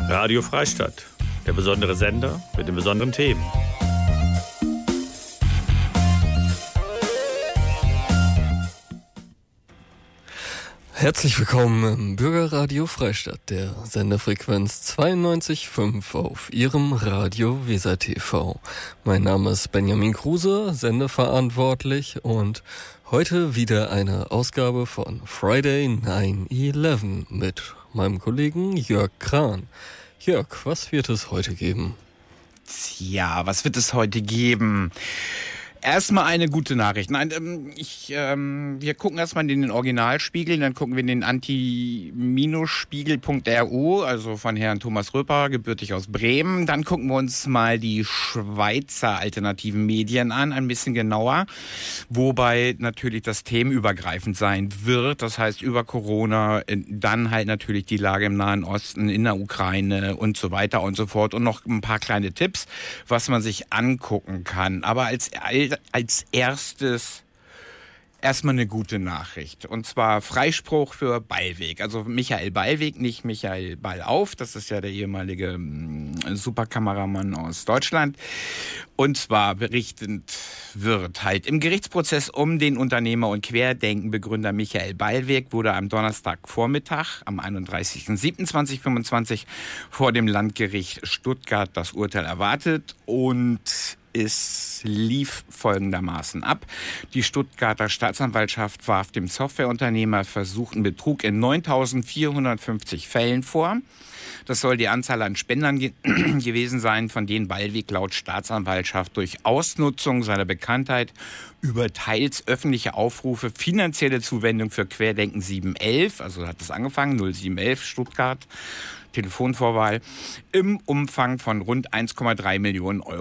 Radio Freistadt, der besondere Sender mit den besonderen Themen. Herzlich willkommen im Bürgerradio Freistadt, der Senderfrequenz 92,5 auf Ihrem Radio Weser TV. Mein Name ist Benjamin Kruse, sendeverantwortlich, und heute wieder eine Ausgabe von Friday 9/11 mit meinem Kollegen Jörg Kran. Jörg, was wird es heute geben? Tja, was wird es heute geben? Erstmal eine gute Nachricht. Nein, wir gucken erstmal in den Originalspiegel, dann gucken wir in den anti-spiegel.ru, also von Herrn Thomas Röper, gebürtig aus Bremen. Dann gucken wir uns mal die Schweizer alternativen Medien an, ein bisschen genauer, wobei natürlich das themenübergreifend sein wird. Das heißt über Corona, dann halt natürlich die Lage im Nahen Osten, in der Ukraine und so weiter und so fort. Und noch ein paar kleine Tipps, was man sich angucken kann. Aber als erstes erstmal eine gute Nachricht. Und zwar Freispruch für Ballweg. Also Michael Ballweg, nicht Michael Ballauf. Das ist ja der ehemalige Superkameramann aus Deutschland. Und zwar berichtend wird halt im Gerichtsprozess um den Unternehmer und Querdenkenbegründer Michael Ballweg wurde am Donnerstagvormittag, am 31.07.2025, vor dem Landgericht Stuttgart das Urteil erwartet, und es lief folgendermaßen ab. Die Stuttgarter Staatsanwaltschaft warf dem Softwareunternehmer versuchten Betrug in 9.450 Fällen vor. Das soll die Anzahl an Spendern gewesen sein, von denen Ballweg laut Staatsanwaltschaft durch Ausnutzung seiner Bekanntheit über teils öffentliche Aufrufe finanzielle Zuwendung für Querdenken 711, also hat es angefangen, 0711 Stuttgart, Telefonvorwahl, im Umfang von rund 1,3 Millionen Euro